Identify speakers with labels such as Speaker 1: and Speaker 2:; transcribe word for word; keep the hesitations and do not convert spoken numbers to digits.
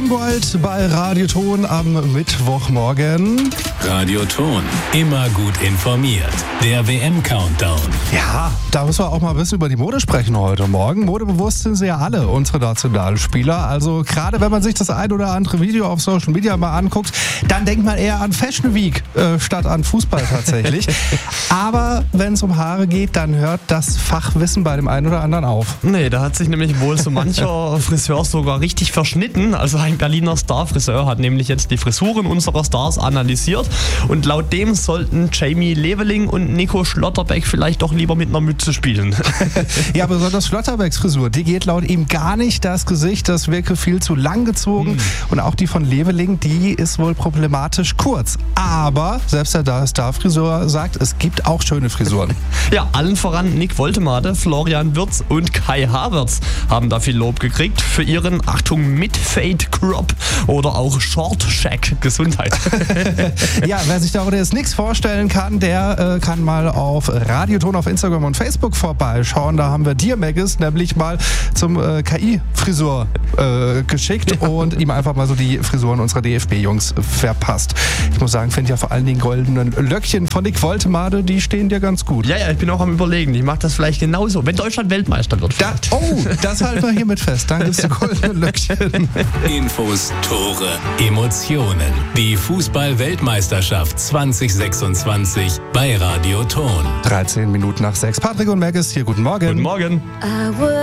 Speaker 1: Grünwald bei Radioton am Mittwochmorgen.
Speaker 2: Radioton, immer gut informiert. Der W M-Countdown.
Speaker 1: Ja, da müssen wir auch mal ein bisschen über die Mode sprechen heute Morgen. Modebewusst sind sie ja alle, unsere Nationalspieler. Also gerade wenn man sich das ein oder andere Video auf Social Media mal anguckt, dann denkt man eher an Fashion Week äh, statt an Fußball tatsächlich. Aber wenn es um Haare geht, dann hört das Fachwissen bei dem einen oder anderen auf.
Speaker 3: Nee, da hat sich nämlich wohl so mancher Friseur sogar richtig verschnitten. Also ein Berliner Starfriseur hat nämlich jetzt die Frisuren unserer Stars analysiert und laut dem sollten Jamie Leveling und Nico Schlotterbeck vielleicht doch lieber mit einer Mütze spielen.
Speaker 1: Ja, besonders Schlotterbecks Frisur, die geht laut ihm gar nicht. Das Gesicht, das wirke viel zu lang gezogen. Hm. Und auch die von Leveling, die ist wohl problematisch kurz. Aber selbst der Starfriseur sagt, es gibt auch schöne Frisuren.
Speaker 3: Ja, allen voran Nick Woltemade, Florian Wirtz und Kai Havertz haben da viel Lob gekriegt für ihren, Achtung, Mid-Fade-Crop oder auch Short-Shack. Gesundheit.
Speaker 1: Ja, wer sich darunter jetzt nichts vorstellen kann, der äh, kann mal auf Radioton auf Instagram und Facebook vorbeischauen. Da haben wir dir, Maggis, nämlich mal zum äh, K I-Frisur äh, geschickt ja. und ihm einfach mal so die Frisuren unserer D F B-Jungs verpasst. Ich muss sagen, finde ja vor allen Dingen goldenen Löckchen von Nick Woltemade, die stehen dir ganz gut.
Speaker 3: Ja, ja, ich bin auch am Überlegen. Ich mache das vielleicht genauso, wenn Deutschland Weltmeister wird.
Speaker 1: Da, oh, das halten wir hiermit fest. Dann gibt's die goldenen Löckchen.
Speaker 2: Infos, Tore, Emotionen. Die Fußball-Weltmeisterschaft zwanzig sechsundzwanzig bei Radioton.
Speaker 1: dreizehn Minuten nach sechs. Patrick und Maggis hier, guten Morgen.
Speaker 3: Guten Morgen.